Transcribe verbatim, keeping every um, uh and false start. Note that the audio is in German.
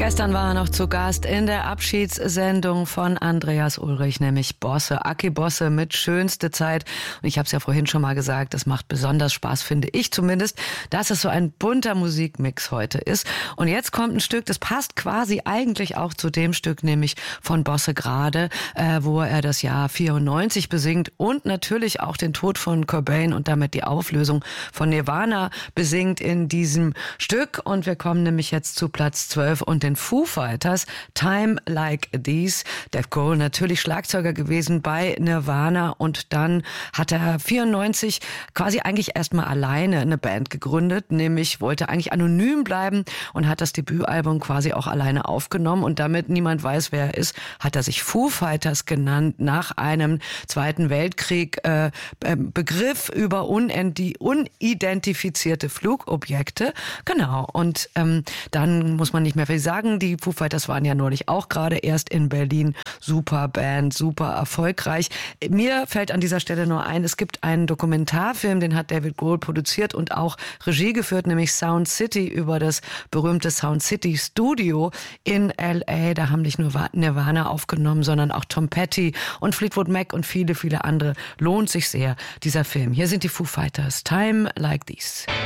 Gestern war er noch zu Gast in der Abschiedssendung von Andreas Ulrich, nämlich Bosse, Aki Bosse mit Schönste Zeit. Und ich habe es ja vorhin schon mal gesagt, das macht besonders Spaß, finde ich zumindest, dass es so ein bunter Musikmix heute ist. Und jetzt kommt ein Stück, das passt quasi eigentlich auch zu dem Stück, nämlich von Bosse gerade, äh, wo er das Jahr vierundneunzig besingt und natürlich auch den Tod von Cobain und damit die Auflösung von Nirvana besingt in diesem Stück. Und wir kommen nämlich jetzt zu Platz zwölf und den Foo Fighters, Time Like These. Dave Grohl natürlich Schlagzeuger gewesen bei Nirvana und dann hat er vierundneunzig quasi eigentlich erstmal alleine eine Band gegründet, nämlich wollte eigentlich anonym bleiben und hat das Debütalbum quasi auch alleine aufgenommen und damit niemand weiß, wer er ist, hat er sich Foo Fighters genannt, nach einem Zweiten Weltkrieg äh, Begriff über unidentifizierte Flugobjekte. Genau, und ähm, dann muss man nicht mehr viel sagen. Die Foo Fighters waren ja neulich auch gerade erst in Berlin. Super Band, super erfolgreich. Mir fällt an dieser Stelle nur ein, es gibt einen Dokumentarfilm, den hat David Grohl produziert und auch Regie geführt, nämlich Sound City, über das berühmte Sound City Studio in L A. Da haben nicht nur Nirvana aufgenommen, sondern auch Tom Petty und Fleetwood Mac und viele, viele andere. Lohnt sich sehr, dieser Film. Hier sind die Foo Fighters. Time Like These.